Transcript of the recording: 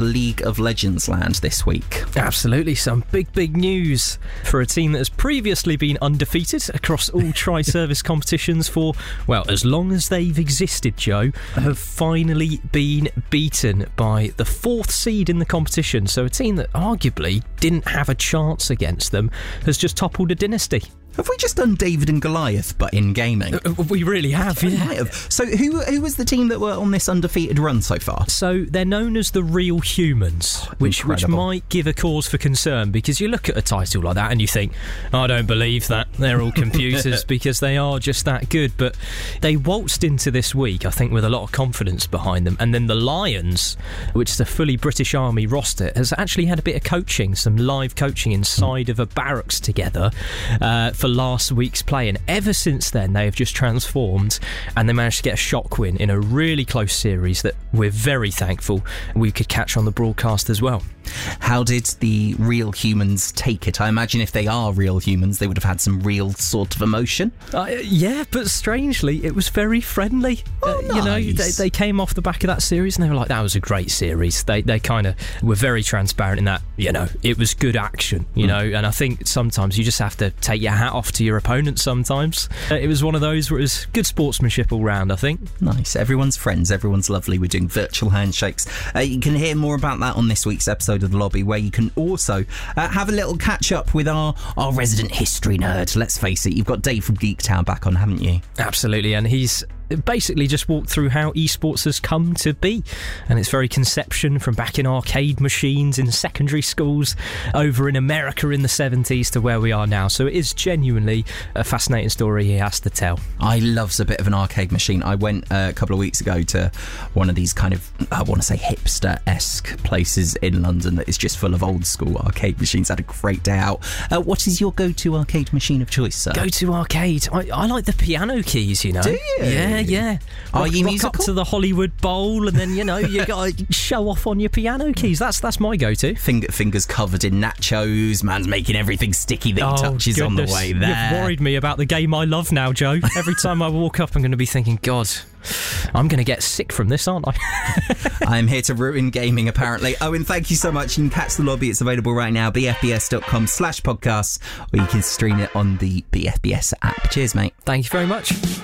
League of Legends land this week. Absolutely, some big news for a team that has previously been undefeated across all tri-service competitions for, well, as long as they've existed, Joe, have finally been beaten by the 4th seed in the competition. So a team that arguably didn't have a chance against them has just toppled a dynasty. Have we just done David and Goliath, but in gaming? We really have, yeah. Might have. So who was the team that were on this undefeated run so far? So they're known as the Real Humans, which might give a cause for concern, because you look at a title like that and you think, I don't believe that, they're all computers, because they are just that good. But they waltzed into this week, I think, with a lot of confidence behind them. And then the Lions, which is a fully British Army roster, has actually had a bit of coaching, some live coaching inside of a barracks together for last week's play, and ever since then they have just transformed, and they managed to get a shock win in a really close series that we're very thankful we could catch on the broadcast as well. How did the Real Humans take it? I imagine if they are real humans, they would have had some real sort of emotion. Yeah, but strangely, it was very friendly. Nice. You know, they came off the back of that series and they were like, that was a great series. They kind of were very transparent in that, you know, it was good action, you know, and I think sometimes you just have to take your hat off to your opponent sometimes. It was one of those where it was good sportsmanship all round, I think. Nice. Everyone's friends, everyone's lovely. We're doing virtual handshakes. You can hear more about that on this week's episode of The Lobby, where you can also have a little catch up with our resident history nerd. Let's face it, you've got Dave from Geek Town back on, haven't you? Absolutely, and he's basically just walked through how esports has come to be, and its very conception from back in arcade machines in secondary schools over in America in the 70s to where we are now. So it is genuinely a fascinating story he has to tell. I loves a bit of an arcade machine. I went a couple of weeks ago to one of these kind of, I want to say, hipster-esque places in London that is just full of old school arcade machines. Had a great day out. What is your go-to arcade machine of choice, sir? Go-to arcade? I like the piano keys, you know. Do you? Yeah. Are you rock musical? up to the Hollywood Bowl, and then, you know, you got to show off on your piano keys. That's my go-to. Fingers covered in nachos. Man's making everything sticky that he touches on the way there. You've worried me about the game I love now, Joe. Every time I walk up, I'm going to be thinking, God, I'm going to get sick from this, aren't I? I'm here to ruin gaming, apparently. Owen, thank you so much. You can catch The Lobby. It's available right now, bfbs.com/podcasts, or you can stream it on the BFBS app. Cheers, mate. Thank you very much.